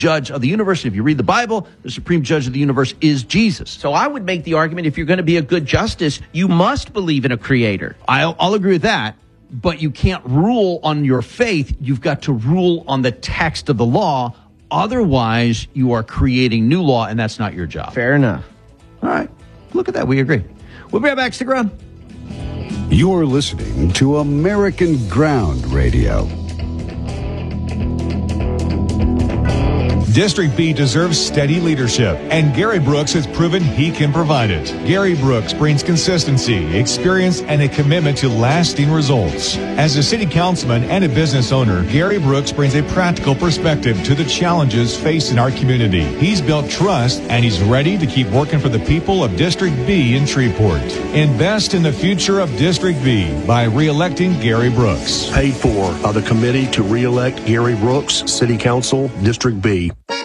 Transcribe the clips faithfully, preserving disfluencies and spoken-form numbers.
judge of the universe. If you read the Bible, the supreme judge of the universe is Jesus. So I would make the argument, if you're going to be a good justice, you must believe in a creator. I'll, I'll agree with that, but you can't rule on your faith. You've got to rule on the text of the law. Otherwise, you are creating new law, and that's not your job. Fair enough. All right. Look at that. We agree. We'll be right back. Stick around. You're listening to American Ground Radio. District B deserves steady leadership, and Gary Brooks has proven he can provide it. Gary Brooks brings consistency, experience, and a commitment to lasting results. As a city councilman and a business owner, Gary Brooks brings a practical perspective to the challenges facing our community. He's built trust, and he's ready to keep working for the people of District B in Shreveport. Invest in the future of District B by re-electing Gary Brooks. Paid for by the committee to re-elect Gary Brooks, City Council, District B.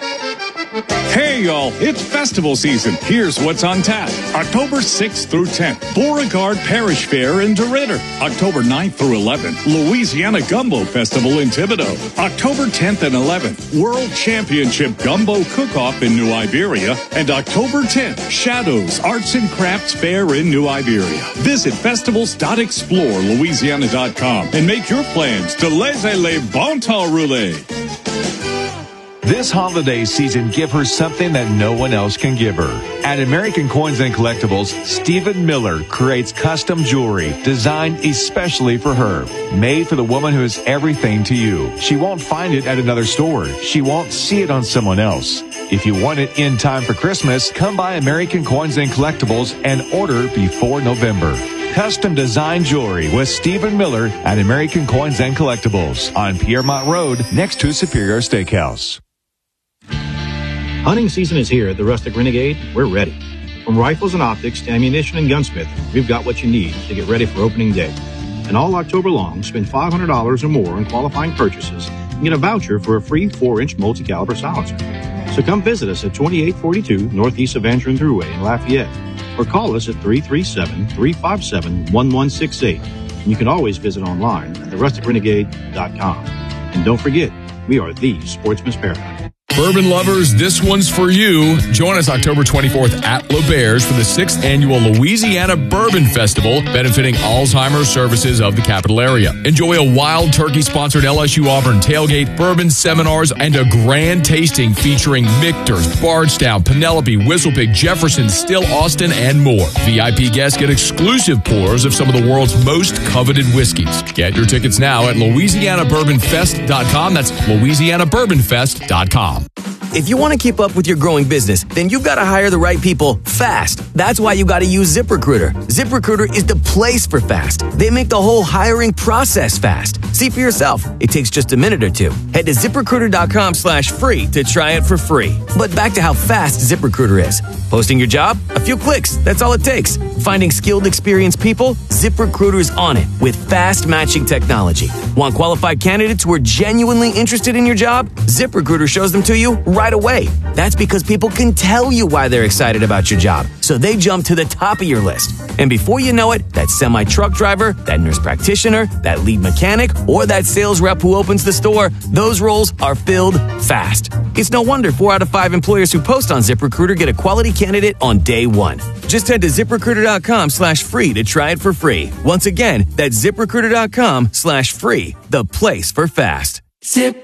Hey, y'all, it's festival season. Here's what's on tap. October sixth through tenth, Beauregard Parish Fair in DeRidder. October ninth through eleventh, Louisiana Gumbo Festival in Thibodaux. October tenth and eleventh, World Championship Gumbo Cook-Off in New Iberia. And October tenth, Shadows Arts and Crafts Fair in New Iberia. Visit festivals dot explore louisiana dot com and make your plans to laissez les bon temps rouler. This holiday season, give her something that no one else can give her. At American Coins and Collectibles, Stephen Miller creates custom jewelry designed especially for her. Made for the woman who is everything to you. She won't find it at another store. She won't see it on someone else. If you want it in time for Christmas, come by American Coins and Collectibles and order before November. Custom design jewelry with Stephen Miller at American Coins and Collectibles on Piermont Road next to Superior Steakhouse. Hunting season is here at the Rustic Renegade. We're ready. From rifles and optics to ammunition and gunsmith, we've got what you need to get ready for opening day. And all October long, spend five hundred dollars or more on qualifying purchases and get a voucher for a free four inch multi-caliber silencer. So come visit us at twenty-eight forty-two Northeast Evangeline Thruway in Lafayette, or call us at three three seven, three five seven, one one six eight. And you can always visit online at the rustic renegade dot com. And don't forget, we are the Sportsman's Paradise. Bourbon lovers, this one's for you. Join us October twenty-fourth at LeBairs for the sixth Annual Louisiana Bourbon Festival, benefiting Alzheimer's Services of the capital area. Enjoy a Wild Turkey-sponsored L S U Auburn tailgate, bourbon seminars, and a grand tasting featuring Michter's, Bardstown, Penelope, Whistlepig, Jefferson, Still Austin, and more. V I P guests get exclusive pours of some of the world's most coveted whiskeys. Get your tickets now at louisiana bourbon fest dot com. That's louisiana bourbon fest dot com. If you want to keep up with your growing business, then you've got to hire the right people fast. That's why you got to use ZipRecruiter. ZipRecruiter is the place for fast. They make the whole hiring process fast. See for yourself. It takes just a minute or two. Head to ZipRecruiter.com slash free to try it for free. But back to how fast ZipRecruiter is. Posting your job? A few clicks. That's all it takes. Finding skilled, experienced people? ZipRecruiter's on it with fast matching technology. Want qualified candidates who are genuinely interested in your job? ZipRecruiter shows them to you right away. That's because people can tell you why they're excited about your job, so they jump to the top of your list. And before you know it, that semi-truck driver, that nurse practitioner, that lead mechanic, or that sales rep who opens the store, those roles are filled fast. It's no wonder four out of five employers who post on ZipRecruiter get a quality candidate on day one. Just head to ZipRecruiter.com slash free to try it for free. Once again, that's ZipRecruiter.com slash free, the place for fast. Zip